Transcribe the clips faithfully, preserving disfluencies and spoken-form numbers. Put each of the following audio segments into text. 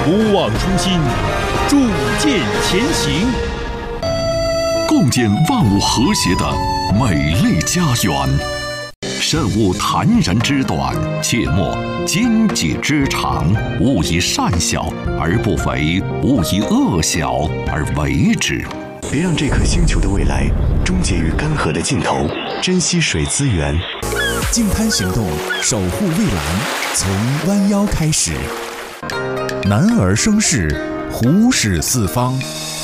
不忘初心，铸剑前行， 共建万物和谐的美丽家园。慎勿谗人之短，切莫奸计之长。勿以善小而不为，勿以恶小而为之。 别让这颗星球的未来终结于干涸的尽头，珍惜水资源。 净滩行动，守护蔚蓝，从弯腰开始。男儿生事，虎视四方。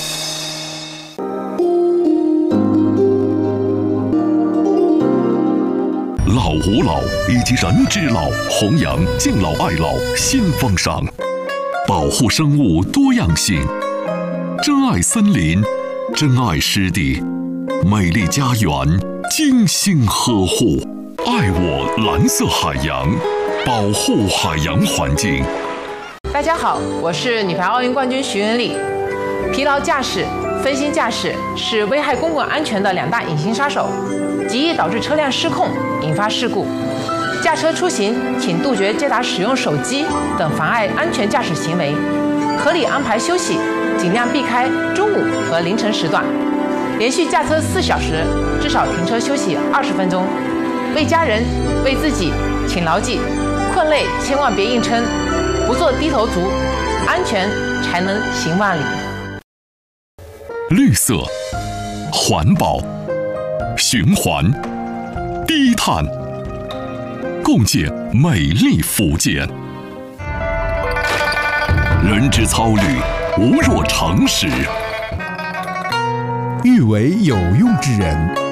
老吾老以及人之老，弘扬敬老爱老新风尚，保护生物多样性，珍爱森林，珍爱湿地，美丽家园精心呵护，爱我蓝色海洋，保护海洋环境。 大家好，我是女排奥运冠军徐文丽。疲劳驾驶、分心驾驶是危害公共安全的两大隐形杀手，极易导致车辆失控，引发事故。驾车出行，请杜绝接打使用手机等妨碍安全驾驶行为，合理安排休息，尽量避开中午和凌晨时段。连续驾车四小时，至少停车休息二十分钟。为家人、为自己，请牢记：困累千万别硬撑，不做低头族，安全才能行万里。 绿色、环保、循环、低碳，共建美丽福建。人之操虑，无若城市。 欲为有用之人。